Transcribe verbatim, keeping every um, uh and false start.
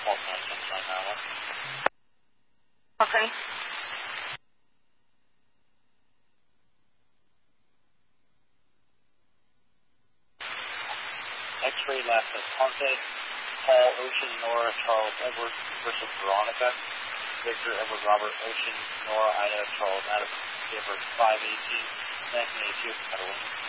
nine nine nine one. Okay. X-ray last is Ponte, Paul, Ocean, Nora, Charles, Edward versus Veronica. Victor, Edward, Robert, Ocean, Nora, Ida, Charles, Adam, Edward, five eighteen, nineteen eighty-two, Catalina.